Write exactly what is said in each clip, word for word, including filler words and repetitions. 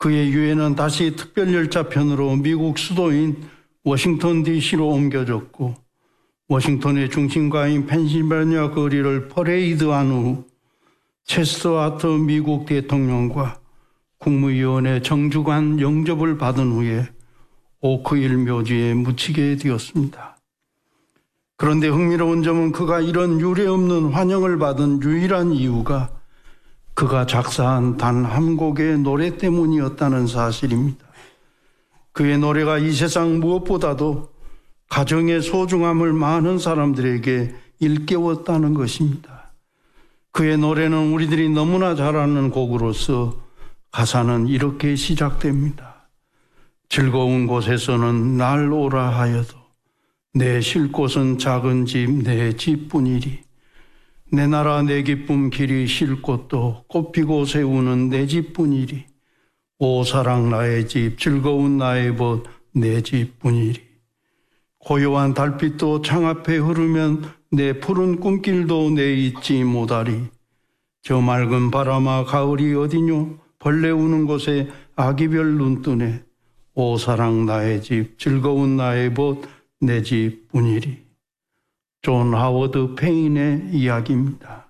그의 유해는 다시 특별열차편으로 미국 수도인 워싱턴 디씨로 옮겨졌고 워싱턴의 중심가인 펜실베니아 거리를 퍼레이드한 후 체스터아트 미국 대통령과 국무위원회 정주관 영접을 받은 후에 오크힐 묘지에 묻히게 되었습니다. 그런데 흥미로운 점은 그가 이런 유례없는 환영을 받은 유일한 이유가 그가 작사한 단 한 곡의 노래 때문이었다는 사실입니다. 그의 노래가 이 세상 무엇보다도 가정의 소중함을 많은 사람들에게 일깨웠다는 것입니다. 그의 노래는 우리들이 너무나 잘 아는 곡으로서 가사는 이렇게 시작됩니다. 즐거운 곳에서는 날 오라 하여도 내 쉴 곳은 작은 집 내 집뿐이리. 내 나라 내 기쁨 길이 쉴 곳도 꽃피고 세우는 내 집뿐이리. 오 사랑 나의 집 즐거운 나의 벗 내 집뿐이리. 고요한 달빛도 창 앞에 흐르면 내 푸른 꿈길도 내 잊지 못하리. 저 맑은 바람아 가을이 어디뇨 벌레 우는 곳에 아기별 눈뜨네. 오 사랑 나의 집 즐거운 나의 벗 내 집뿐이리. 존 하워드 페인의 이야기입니다.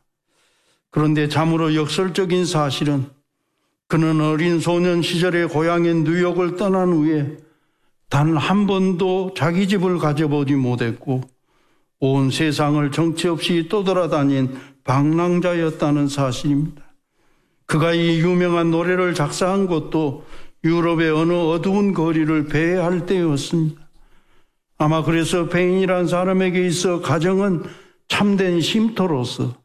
그런데 참으로 역설적인 사실은 그는 어린 소년 시절에 고향인 뉴욕을 떠난 후에 단 한 번도 자기 집을 가져보지 못했고 온 세상을 정처 없이 떠돌아다닌 방랑자였다는 사실입니다. 그가 이 유명한 노래를 작사한 것도 유럽의 어느 어두운 거리를 배회할 때였습니다. 아마 그래서 페인이란 사람에게 있어 가정은 참된 쉼터로서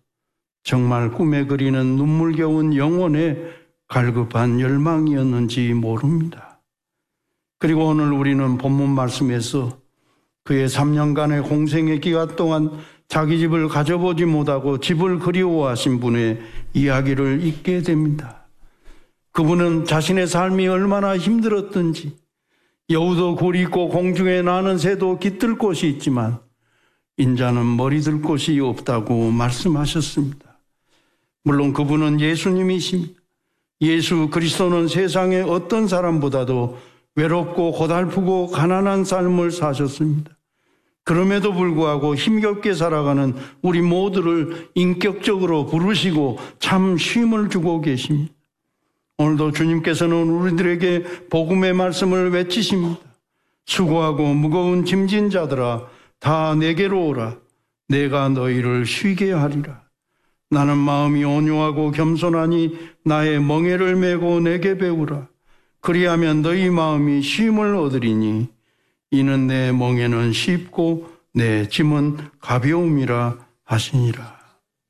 정말 꿈에 그리는 눈물겨운 영혼의 갈급한 열망이었는지 모릅니다. 그리고 오늘 우리는 본문 말씀에서 그의 삼 년간의 공생의 기간 동안 자기 집을 가져보지 못하고 집을 그리워하신 분의 이야기를 읽게 됩니다. 그분은 자신의 삶이 얼마나 힘들었던지 여우도 굴이 있고 공중에 나는 새도 깃들 곳이 있지만 인자는 머리 들 곳이 없다고 말씀하셨습니다. 물론 그분은 예수님이십니다. 예수 그리스도는 세상의 어떤 사람보다도 외롭고 고달프고 가난한 삶을 사셨습니다. 그럼에도 불구하고 힘겹게 살아가는 우리 모두를 인격적으로 부르시고 참 쉼을 주고 계십니다. 오늘도 주님께서는 우리들에게 복음의 말씀을 외치십니다. 수고하고 무거운 짐진 자들아 다 내게로 오라. 내가 너희를 쉬게 하리라. 나는 마음이 온유하고 겸손하니 나의 멍에를 메고 내게 배우라. 그리하면 너희 마음이 쉼을 얻으리니 이는 내 멍에는 쉽고 내 짐은 가벼움이라 하시니라.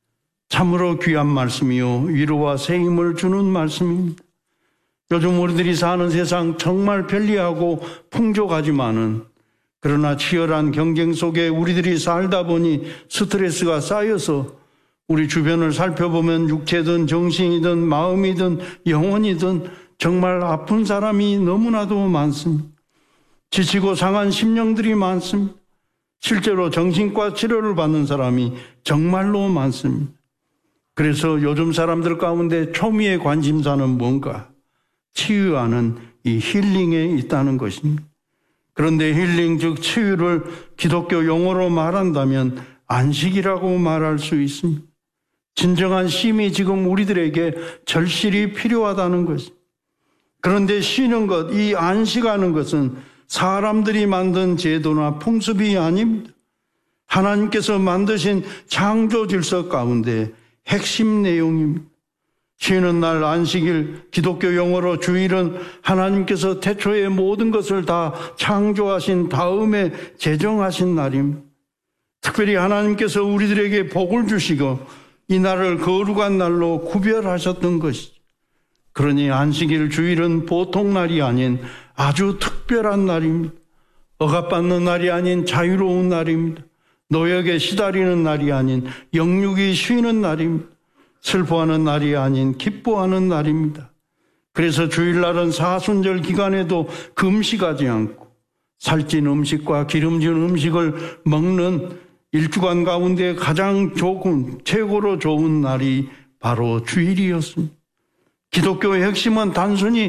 참으로 귀한 말씀이요 위로와 새 힘을 주는 말씀입니다. 요즘 우리들이 사는 세상 정말 편리하고 풍족하지만은 그러나 치열한 경쟁 속에 우리들이 살다 보니 스트레스가 쌓여서 우리 주변을 살펴보면 육체든 정신이든 마음이든 영혼이든 정말 아픈 사람이 너무나도 많습니다. 지치고 상한 심령들이 많습니다. 실제로 정신과 치료를 받는 사람이 정말로 많습니다. 그래서 요즘 사람들 가운데 초미의 관심사는 뭔가? 치유하는 이 힐링에 있다는 것입니다. 그런데 힐링 즉 치유를 기독교 용어로 말한다면 안식이라고 말할 수 있습니다. 진정한 쉼이 지금 우리들에게 절실히 필요하다는 것입니다. 그런데 쉬는 것, 이 안식하는 것은 사람들이 만든 제도나 풍습이 아닙니다. 하나님께서 만드신 창조 질서 가운데 핵심 내용입니다. 쉬는 날 안식일, 기독교 용어로 주일은 하나님께서 태초에 모든 것을 다 창조하신 다음에 제정하신 날입니다. 특별히 하나님께서 우리들에게 복을 주시고 이 날을 거룩한 날로 구별하셨던 것이죠. 그러니 안식일 주일은 보통 날이 아닌 아주 특별한 날입니다. 억압받는 날이 아닌 자유로운 날입니다. 노역에 시달리는 날이 아닌 영육이 쉬는 날입니다. 슬퍼하는 날이 아닌 기뻐하는 날입니다. 그래서 주일날은 사순절 기간에도 금식하지 않고 살찐 음식과 기름진 음식을 먹는 일주간 가운데 가장 좋은, 최고로 좋은 날이 바로 주일이었습니다. 기독교의 핵심은 단순히